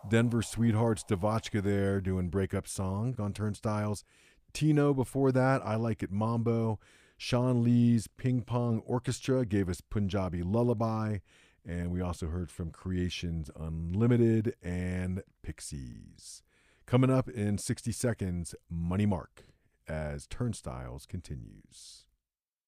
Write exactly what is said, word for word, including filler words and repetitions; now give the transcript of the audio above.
Denver Sweethearts, Devotchka there doing Breakup Song on Turnstiles. Tino before that, I Like It Mambo. Sean Lee's Ping Pong Orchestra gave us Punjabi Lullaby. And we also heard from Creations Unlimited and Pixies. Coming up in sixty seconds, Money Mark as Turnstiles continues.